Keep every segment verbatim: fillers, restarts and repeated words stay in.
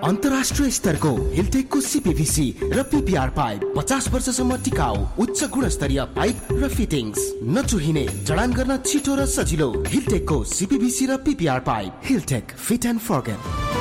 अन्तर्राष्ट्रिय स्तरको हिलटेकको सीपीवीसी र पीपीआर पाइप पचास वर्षसम्म टिकाउ उच्च गुणस्तरीय पाइप र फिटिङ्स नचुहिने जडान गर्न छिटो र सजिलो हिलटेकको सीपीवीसी र PPR pipe हिलटेक fit and forget.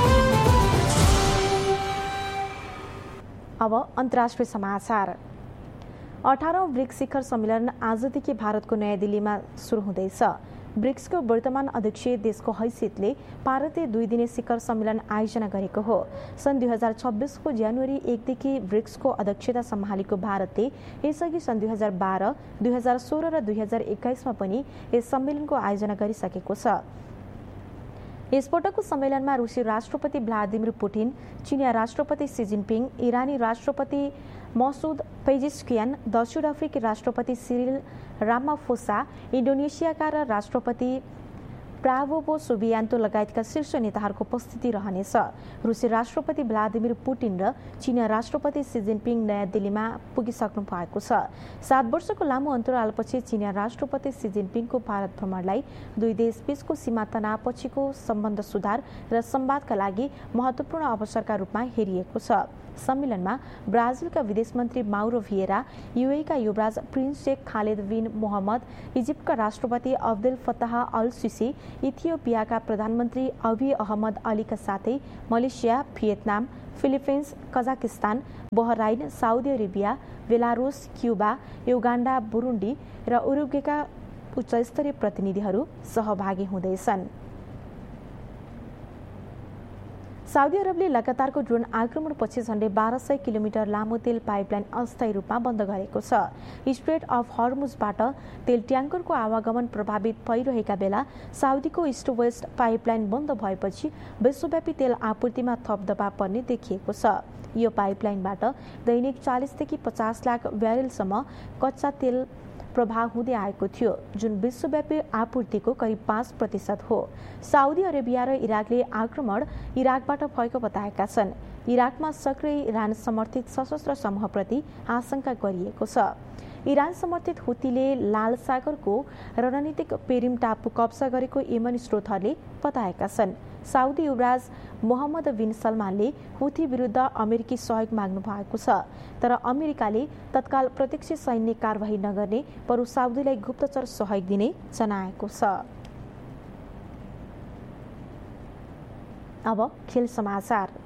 अब अन्तर्राष्ट्रिय समाचार। अठारौं ब्रिक्स शिखर सम्मेलन आजदेखि भारतको नयाँ दिल्लीमा सुरु हुँदैछ। ब्रिक्सको वर्तमान अध्यक्षीय देशको हैसियतले भारतले दुई दिने शिखर सम्मेलन आयोजना गरेको हो। सन् दुई हजार छब्बिसको जनवरी एकदेखि ब्रिक्सको अध्यक्षता सम्हालेको भारतले यसअघि सन् दुई हजार बाह्र दुई हजार सोह्र र दुई हजार एक्काइसमा पनि यस सम्मेलनको आयोजना गरिसकेको छ। यसपटकको सम्मेलनमा रुसी राष्ट्रपति भ्लादिमिर पुटिन, चिनिया राष्ट्रपति सी जिनपिङ, इरानी राष्ट्रपति मसुद पेजेस्कियान, दक्षिण अफ्रिकी राष्ट्रपति सिरिल रामाफोसा, इन्डोनेसियाका राष्ट्रपति प्राबोवो सुबियान्तो लगायतका शीर्ष नेताहरूको उपस्थिति रहनेछ। रुसी राष्ट्रपति भ्लादिमिर पुटिन र चिनिया राष्ट्रपति सी जिनपिङ नयाँ दिल्लीमा पुगिसक्नु भएको छ। सात वर्षको लामो अन्तरालपछि चिनिया राष्ट्रपति सी जिनपिङको भारत भ्रमणलाई दुई देशबीचको सीमा तनावपछिको सम्बन्ध सुधार र संवादका लागि महत्वपूर्ण अवसरका रूपमा हेरिएको छ। सम्मेलनमा ब्राजिलका विदेश मन्त्री माउरो भिएरा, युएईका युवराज प्रिन्स शेख खालिद बिन मोहम्मद, इजिप्टका राष्ट्रपति अब्देल फताह अल सिसी, इथियोपियाका प्रधानमन्त्री अबी अहमद अलीका साथै Malaysia, Vietnam, Philippines, Kazakhstan, Bahrain, Saudi Arabia, Belarus, Cuba, Uganda, बुरुन्डी र उरुग्वेका उच्चस्तरीय प्रतिनिधिहरू सहभागी हुँदैछन्। साउदी अरबले लगातारको ड्रोन आक्रमणपछि झण्डै बाह्र सय किलोमिटर लामो तेल पाइपलाइन अस्थायी रूपमा बन्द गरेको छ। स्ट्रेट अफ हर्मुजबाट तेल ट्याङ्करको आवागमन प्रभावित भइरहेका बेला साउदीको इस्ट वेस्ट पाइपलाइन बन्द भएपछि विश्वव्यापी तेल आपूर्तिमा थप दबाव पर्ने देखिएको छ। यो पाइपलाइनबाट दैनिक चालिसदेखि पचास लाख ब्यारेलसम्म कच्चा तेल प्रवाह हुँदै आएको थियो, जुन विश्वव्यापी आपूर्तिको करिब पाँच प्रतिशत हो। साउदी अरेबिया र इराकले आक्रमण इराकबाट भएको बताएका छन्। इराकमा सक्रिय इरान समर्थित सशस्त्र समूहप्रति आशंका गरिएको छ। इरान समर्थित हुतीले लाल सागरको रणनीतिक पेरिम टापु कब्जा गरेको यमन स्रोतहरूले बताएका छन्। साउदी युवराज मोहम्मद बिन सलमानले हुती विरुद्ध अमेरिकी सहयोग माग्नु भएको छ, तर अमेरिकाले तत्काल प्रत्यक्ष सैन्य कारवाही नगर्ने बरु साउदीलाई गुप्तचर सहयोग दिने जनाएको छ। अब खेल समाचार।